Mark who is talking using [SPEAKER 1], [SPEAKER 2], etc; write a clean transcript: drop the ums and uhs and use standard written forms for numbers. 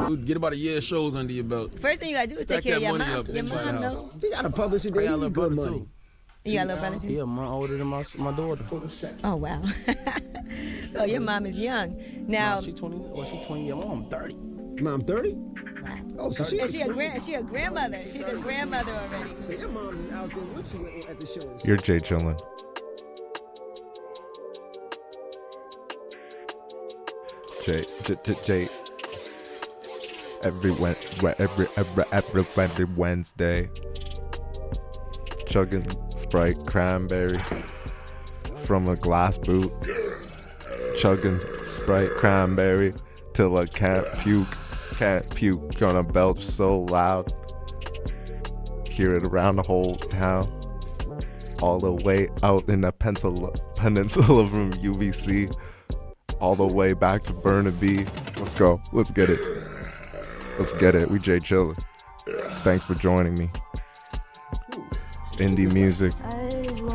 [SPEAKER 1] Get about a year of shows under your belt.
[SPEAKER 2] First thing you gotta do is
[SPEAKER 1] Stack
[SPEAKER 2] take care of
[SPEAKER 1] that
[SPEAKER 2] your
[SPEAKER 1] money
[SPEAKER 2] mom.
[SPEAKER 1] up
[SPEAKER 2] Your
[SPEAKER 1] and buy the
[SPEAKER 2] mom,
[SPEAKER 1] house.
[SPEAKER 2] though.
[SPEAKER 3] You got a publisher
[SPEAKER 1] I
[SPEAKER 3] there.
[SPEAKER 1] got a
[SPEAKER 3] You
[SPEAKER 1] little
[SPEAKER 3] good
[SPEAKER 1] brother
[SPEAKER 3] money.
[SPEAKER 1] too.
[SPEAKER 2] You got a little brother too?
[SPEAKER 1] Yeah, a month older than my daughter.
[SPEAKER 2] Oh, wow. Oh, your mom is young. Now,
[SPEAKER 1] She 20. Well, she 20. Your mom 30.
[SPEAKER 3] Mom, 30?
[SPEAKER 2] wow.
[SPEAKER 3] Oh, so
[SPEAKER 2] Is she a grandmother? She's a grandmother already.
[SPEAKER 3] So your mom is out there with you at the shows.
[SPEAKER 4] You're Jay Chillin. Jay. Every Wednesday, chugging Sprite cranberry from a glass boot, chugging Sprite cranberry till I can't puke, gonna belch so loud, hear it around the whole town, all the way out in the peninsula from UBC, all the way back to Burnaby. Let's go, let's get it. We Jay Chillin. Thanks for joining me. Indie music,